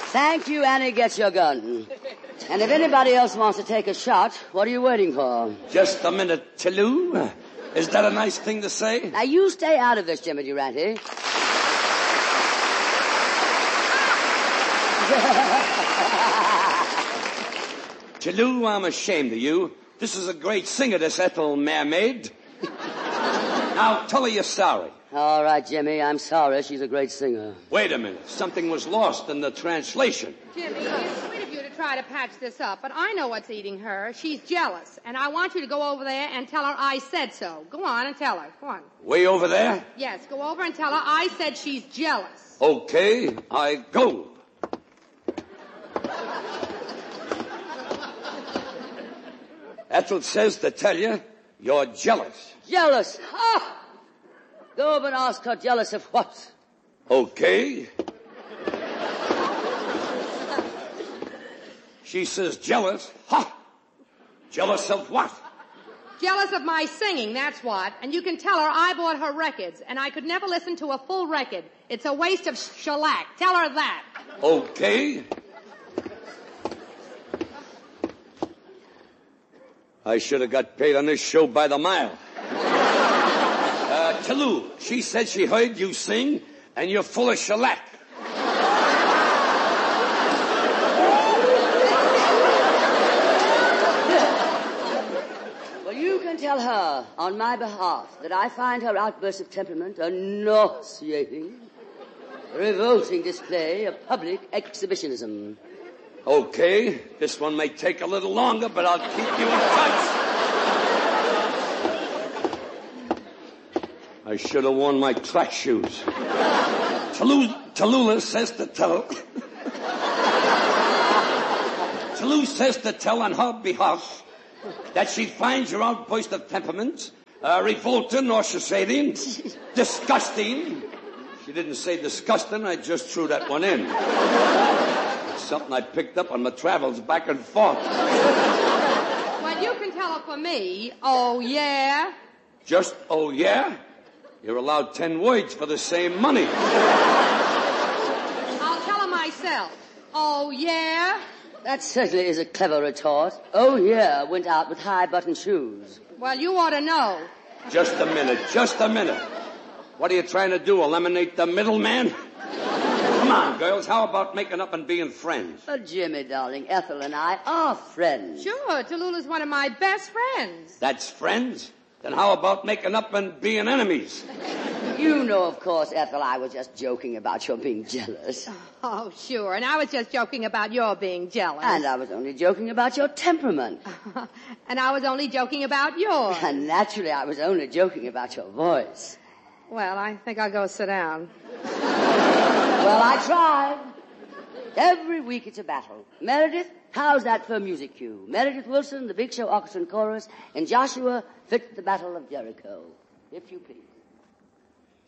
Thank you, Annie. Get your gun. And if anybody else wants to take a shot, what are you waiting for? Just a minute, Tillou. Is that a nice thing to say? Now, you stay out of this, Jimmy Durante. Tillou, I'm ashamed of you. This is a great singer, this Ethel Mermaid. Now, tell her you're sorry. All right, Jimmy, I'm sorry. She's a great singer. Wait a minute. Something was lost in the translation. Jimmy, it's sweet of you to try to patch this up, but I know what's eating her. She's jealous, and I want you to go over there and tell her I said so. Go on and tell her. Go on. Way over there? Yes, go over and tell her I said she's jealous. Okay, I go. Ethel says to tell you, you're jealous. Jealous? Ha! Go over and ask her jealous of what? Okay. She says jealous. Ha! Jealous of what? Jealous of my singing, that's what. And you can tell her I bought her records, and I could never listen to a full record. It's a waste of shellac. Tell her that. Okay. I should have got paid on this show by the mile. Tillou, she said she heard you sing, and you're full of shellac. Well, you can tell her, on my behalf, that I find her outburst of temperament a nauseating, revolting display of public exhibitionism. Okay, this one may take a little longer, but I'll keep you in touch. I should have worn my track shoes. Tallulah says to tell... Tillou says to tell on her behalf that she finds your outburst of temperament revolting, nauseating, disgusting. She didn't say disgusting, I just threw that one in. It's something I picked up on my travels back and forth. Well, you can tell her for me, oh, yeah? Just, oh, yeah? You're allowed 10 words for the same money. I'll tell her myself, oh, yeah? That certainly is a clever retort. Oh, yeah, went out with high-button shoes. Well, you ought to know. Just a minute. What are you trying to do, eliminate the middleman? Come on, girls, how about making up and being friends? Oh, Jimmy, darling, Ethel and I are friends. Sure, Tallulah's one of my best friends. That's friends? Then how about making up and being enemies? You know, of course, Ethel, I was just joking about your being jealous. Oh, sure, and I was just joking about your being jealous. And I was only joking about your temperament. And I was only joking about yours. And naturally, I was only joking about your voice. Well, I think I'll go sit down. Well, I tried. Every week it's a battle. Meredith, how's that for music cue? Meredith Wilson, the Big Show Orchestra and Chorus, and Joshua Fitz, the Battle of Jericho. If you please.